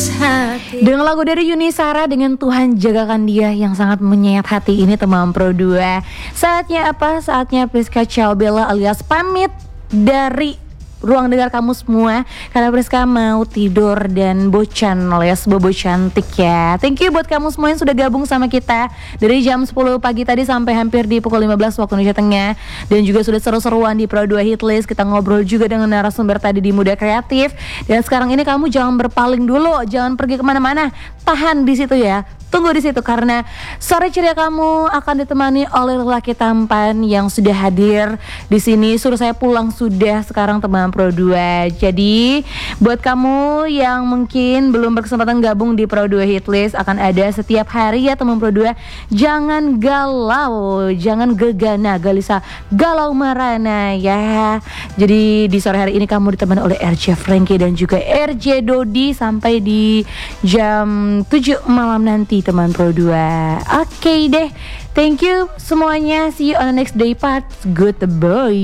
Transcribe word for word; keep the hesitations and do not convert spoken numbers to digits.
tulus hati. Dengan lagu dari Yuni Shara dengan Tuhan Jagakan Dia yang sangat menyayat hati ini teman Pro dua. Saatnya apa? Saatnya Priska Ciaobella alias pamit dari ruang dengar kamu semua, karena Priska mau tidur dan bocan alias bobo cantik ya. Thank you buat kamu semua yang sudah gabung sama kita dari jam sepuluh pagi tadi sampai hampir di pukul lima belas waktu Indonesia Tengah. Dan juga sudah seru-seruan di Pro dua Hitlist. Kita ngobrol juga dengan narasumber tadi di Muda Kreatif. Dan sekarang ini kamu jangan berpaling dulu, jangan pergi kemana-mana, tahan di situ ya. Tunggu di situ karena sore ceria kamu akan ditemani oleh lelaki tampan yang sudah hadir di sini. Suruh saya pulang sudah sekarang teman Pro dua. Jadi buat kamu yang mungkin belum berkesempatan gabung di Pro dua Hitlist, akan ada setiap hari ya teman Pro dua. Jangan galau, jangan gegana, galisa, galau marana ya. Jadi di sore hari ini kamu ditemani oleh R J Franky dan juga R J Dodi sampai di jam tujuh malam nanti teman Pro dua. Oke okay deh, thank you semuanya. See you on the next day part. Goodbye.